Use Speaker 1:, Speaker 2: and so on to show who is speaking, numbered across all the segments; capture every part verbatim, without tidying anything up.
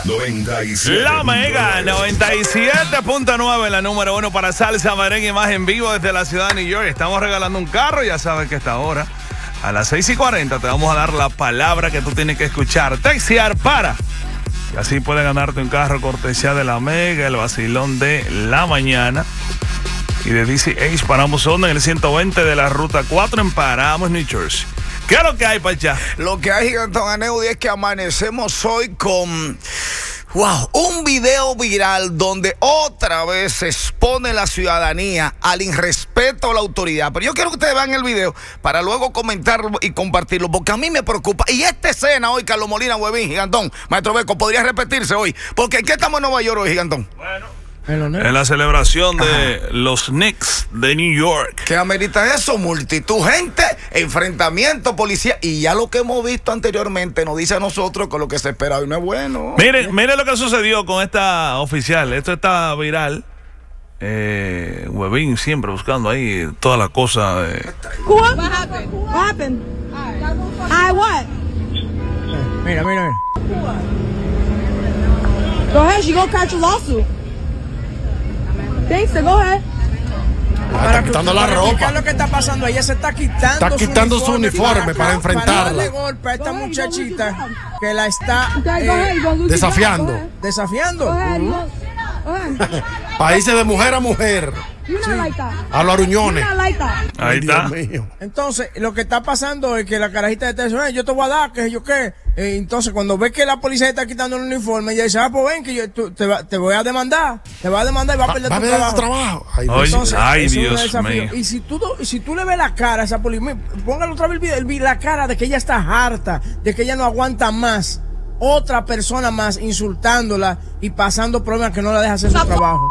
Speaker 1: noventa y siete.
Speaker 2: La Mega noventa y siete punto nueve, la número uno para salsa, merengue y más en vivo desde la ciudad de New York. Estamos regalando un carro, ya sabes que esta hora, a las seis y cuarenta, te vamos a dar la palabra que tú tienes que escuchar. Textear para. Y así puedes ganarte un carro cortesía de la Mega, el vacilón de la mañana. Y de D C H paramos onda en el ciento veinte de la ruta cuatro en Paramus, New Jersey. ¿Qué es lo que hay, Pacha?
Speaker 3: Lo que hay, Gigantón Aneudi, es que amanecemos hoy con... Wow, un video viral donde otra vez se expone la ciudadanía al irrespeto a la autoridad. Pero yo quiero que ustedes vean el video para luego comentarlo y compartirlo, porque a mí me preocupa. Y esta escena hoy, Carlos Molina, Huevín, Gigantón, Maestro Beco, podría repetirse hoy. Porque ¿en qué estamos en Nueva York hoy, Gigantón?
Speaker 2: Bueno, en la celebración de Ajá. los Knicks de New York.
Speaker 3: ¿Qué amerita eso? Multitud, gente, enfrentamiento, policía. Y ya lo que hemos visto anteriormente nos dice a nosotros que lo que se espera hoy no es bueno.
Speaker 2: Miren, miren lo que sucedió con esta oficial. Esto está viral. Eh, Huevín siempre buscando ahí toda la cosa. Eh.
Speaker 4: What happened? What happened? I what?
Speaker 5: Mira, mira, mira.
Speaker 4: Go ahead, she gonna catch a lawsuit. Thanks, go ahead.
Speaker 5: Ah, está quitando la ropa. ¿Qué es lo que está pasando? Ella se está quitando,
Speaker 6: está quitando su uniforme, su uniforme para, para enfrentarla. Para
Speaker 5: darle golpe a esta ahead, muchachita que la está
Speaker 4: okay,
Speaker 5: eh,
Speaker 4: go ahead, go
Speaker 6: desafiando.
Speaker 5: Desafiando.
Speaker 4: Go ahead,
Speaker 5: uh-huh.
Speaker 4: go ahead.
Speaker 6: Países de mujer a mujer.
Speaker 4: Sí. Like
Speaker 6: a los aruñones.
Speaker 4: Like
Speaker 2: Ahí está.
Speaker 5: Entonces, lo que está pasando es que la carajita está diciendo, yo te voy a dar, que yo qué. Eh, entonces, cuando ve que la policía está quitando el uniforme, ella dice, ah, pues ven, que yo tú, te, va, te voy a demandar. Te va a demandar y va a perder
Speaker 6: va,
Speaker 5: tu
Speaker 6: va
Speaker 5: trabajo.
Speaker 6: trabajo.
Speaker 2: Ay, entonces, ay Dios mío.
Speaker 5: Y si tú, y si tú le ves la cara a esa policía, póngale otra vez el video, el, la cara de que ella está harta, de que ella no aguanta más. Otra persona más insultándola y pasando problemas que no la deja hacer su trabajo.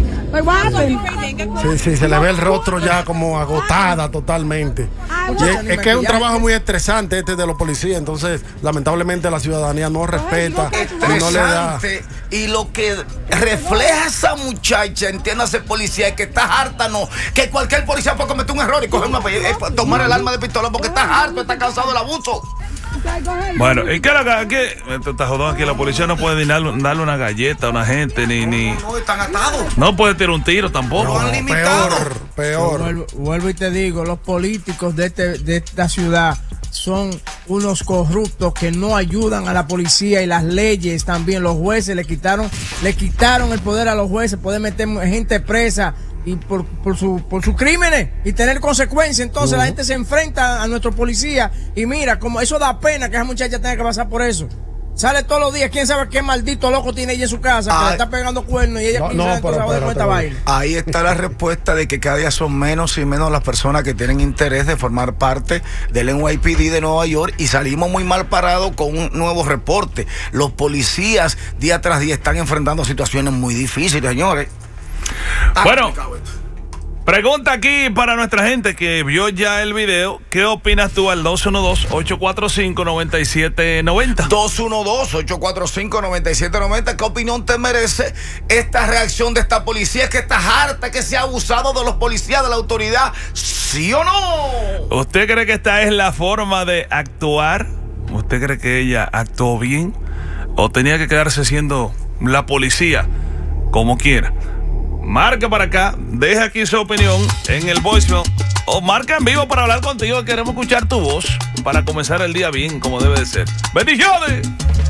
Speaker 6: Sí, sí, se le ve el rostro ya como agotada totalmente. Y es, es que es un trabajo muy estresante este de los policías, entonces lamentablemente la ciudadanía no respeta y no le da.
Speaker 3: Y lo que refleja esa muchacha, entiéndase policía, es que está harta, no, que cualquier policía puede cometer un error y coger una, eh, tomar el arma de pistola porque está harto, está cansado del abuso.
Speaker 2: Bueno, ¿y qué es lo que está jodón aquí? La policía no puede ni darle, darle una galleta a una gente, ni... ni
Speaker 3: no, no, están atados.
Speaker 2: No puede tirar un tiro tampoco.
Speaker 3: No, han limitado.
Speaker 6: Peor, peor.
Speaker 5: Vuelvo, vuelvo y te digo, los políticos de, este, de esta ciudad son unos corruptos que no ayudan a la policía y las leyes también. Los jueces le quitaron, le quitaron el poder a los jueces, poder meter gente presa y por, por sus por sus crímenes y tener consecuencias. Entonces uh-huh. la gente se enfrenta a nuestro policía y mira, como eso da pena que esa muchacha tenga que pasar por eso. Sale todos los días, quién sabe qué maldito loco tiene ella en su casa, que
Speaker 3: Ay.
Speaker 5: le está pegando cuernos y ella
Speaker 6: no,
Speaker 5: piensa
Speaker 6: no,
Speaker 5: en toda esa esta vaina.
Speaker 3: Ahí está la respuesta de que cada día son menos y menos las personas que tienen interés de formar parte del N Y P D de Nueva York y salimos muy mal parados con un nuevo reporte. Los policías día tras día están enfrentando situaciones muy difíciles, señores.
Speaker 2: Bueno, pregunta aquí para nuestra gente que vio ya el video. ¿Qué opinas tú al dos uno dos, ocho cuatro cinco, nueve siete nueve cero?
Speaker 3: dos uno dos, ocho cuatro cinco, nueve siete nueve cero. ¿Qué opinión te merece esta reacción de esta policía? ¿Que estás harta que se ha abusado de los policías, de la autoridad? ¿Sí o no?
Speaker 2: ¿Usted cree que esta es la forma de actuar? ¿Usted cree que ella actuó bien? ¿O tenía que quedarse siendo la policía como quiera? Marca para acá, deja aquí su opinión en el voicemail o marca en vivo para hablar contigo. Queremos escuchar tu voz para comenzar el día bien, como debe de ser. ¡Bendiciones!